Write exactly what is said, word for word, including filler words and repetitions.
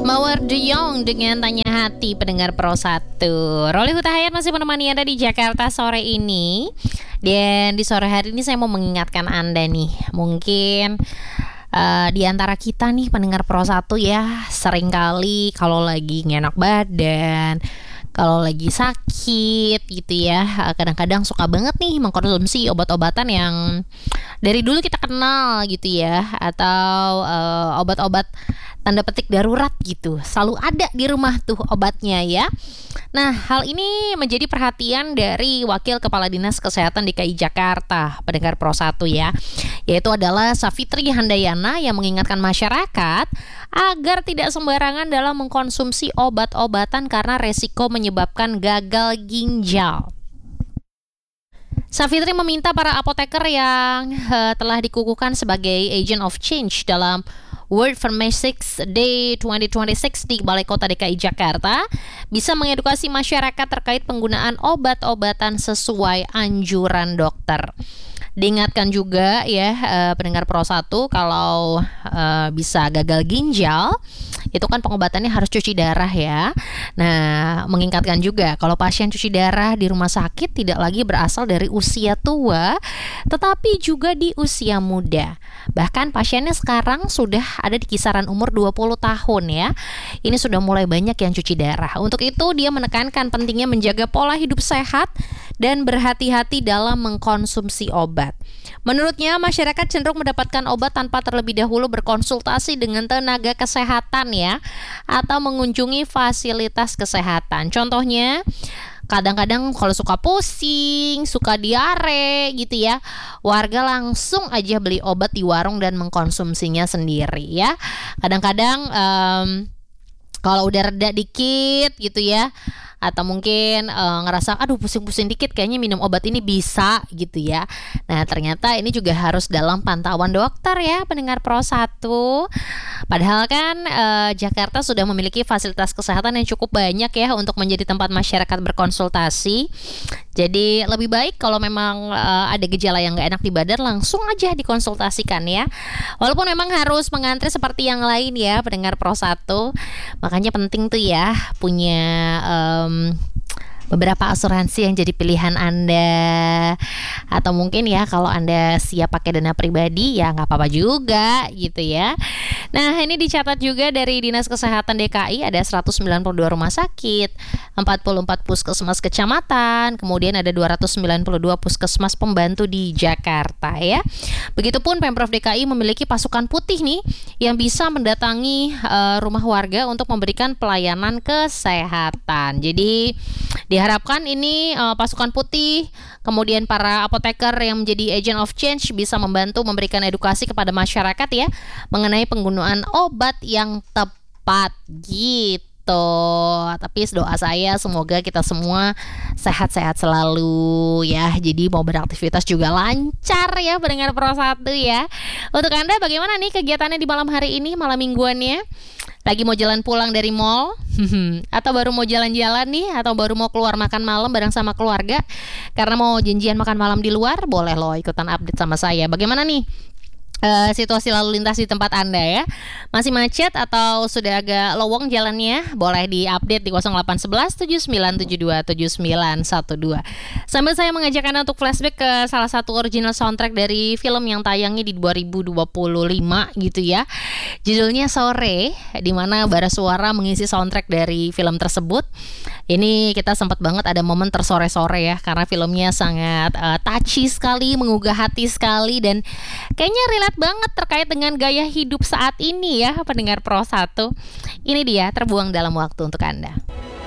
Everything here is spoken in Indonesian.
Mawar De Jong dengan Tanya Hati, pendengar Pro satu. Rolly Hutahayat masih menemani Anda di Jakarta sore ini. Dan di sore hari ini saya mau mengingatkan Anda nih, mungkin uh, di antara kita nih pendengar Pro satu ya, seringkali kalau lagi nggak enak badan, kalau lagi sakit gitu ya, kadang-kadang suka banget nih mengkonsumsi obat-obatan yang dari dulu kita kenal gitu ya, atau uh, obat-obat tanda petik darurat gitu, selalu ada di rumah tuh obatnya ya. Nah, hal ini menjadi perhatian dari Wakil Kepala Dinas Kesehatan D K I Jakarta, pendengar Pro satu ya, yaitu adalah Savitri Handayana, yang mengingatkan masyarakat agar tidak sembarangan dalam mengkonsumsi obat-obatan karena resiko menyebabkan gagal ginjal. Savitri meminta para apoteker yang uh, telah dikukuhkan sebagai agent of change dalam World Pharmaceutics Day dua ribu dua puluh enam di Balai Kota D K I Jakarta bisa mengedukasi masyarakat terkait penggunaan obat-obatan sesuai anjuran dokter. Diingatkan juga ya uh, pendengar Pro satu, kalau uh, bisa gagal ginjal itu kan pengobatannya harus cuci darah ya. Nah, mengingatkan juga kalau pasien cuci darah di rumah sakit tidak lagi berasal dari usia tua, tetapi juga di usia muda. Bahkan pasiennya sekarang sudah ada di kisaran umur dua puluh tahun ya. Ini sudah mulai banyak yang cuci darah. Untuk itu dia menekankan pentingnya menjaga pola hidup sehat dan berhati-hati dalam mengkonsumsi obat. Menurutnya, masyarakat cenderung mendapatkan obat tanpa terlebih dahulu berkonsultasi dengan tenaga kesehatan ya, atau mengunjungi fasilitas kesehatan. Contohnya, kadang-kadang kalau suka pusing, suka diare gitu ya, warga langsung aja beli obat di warung dan mengkonsumsinya sendiri ya. Kadang-kadang um, kalau udah reda dikit gitu ya, atau mungkin e, ngerasa aduh pusing-pusing dikit, kayaknya minum obat ini bisa gitu ya. Nah, ternyata ini juga harus dalam pantauan dokter ya, pendengar Pro satu. Padahal kan e, Jakarta sudah memiliki fasilitas kesehatan yang cukup banyak ya untuk menjadi tempat masyarakat berkonsultasi. Jadi lebih baik kalau memang e, ada gejala yang gak enak di badan, langsung aja dikonsultasikan ya. Walaupun memang harus mengantri seperti yang lain ya, pendengar Pro satu. Makanya penting tuh ya punya um, beberapa asuransi yang jadi pilihan Anda. Atau mungkin ya kalau Anda siap pakai dana pribadi ya nggak apa-apa juga gitu ya. Nah, ini dicatat juga dari Dinas Kesehatan D K I ada seratus sembilan puluh dua rumah sakit, empat puluh empat puskesmas kecamatan, kemudian ada dua ratus sembilan puluh dua puskesmas pembantu di Jakarta ya. Begitupun Pemprov D K I memiliki pasukan putih nih yang bisa mendatangi uh, rumah warga untuk memberikan pelayanan kesehatan. Jadi diharapkan ini uh, pasukan putih, kemudian para apoteker yang menjadi agent of change bisa membantu memberikan edukasi kepada masyarakat ya mengenai penggunaan obat yang tepat gitu. Tapi doa saya semoga kita semua sehat-sehat selalu ya. Jadi mau beraktivitas juga lancar ya, pendengar Pro satu ya. Untuk Anda bagaimana nih kegiatannya di malam hari ini, malam mingguannya? Lagi mau jalan pulang dari mall? Atau baru mau jalan-jalan nih? Atau baru mau keluar makan malam bareng sama keluarga? Karena mau janjian makan malam di luar? Boleh loh ikutan update sama saya. Bagaimana nih Uh, situasi lalu lintas di tempat Anda ya? Masih macet atau sudah agak lowong jalannya? Boleh di-update di nol delapan satu satu tujuh sembilan tujuh dua tujuh sembilan satu dua. Sambil saya mengajak Anda untuk flashback ke salah satu original soundtrack dari film yang tayangnya di dua ribu dua puluh lima gitu ya. Judulnya Sore, di mana bara suara mengisi soundtrack dari film tersebut. Ini kita sempat banget ada momen tersore-sore ya, karena filmnya sangat uh, touchy sekali, menggugah hati sekali, dan kayaknya relate banget terkait dengan gaya hidup saat ini ya, pendengar Pro satu. Ini dia Terbuang Dalam Waktu untuk Anda.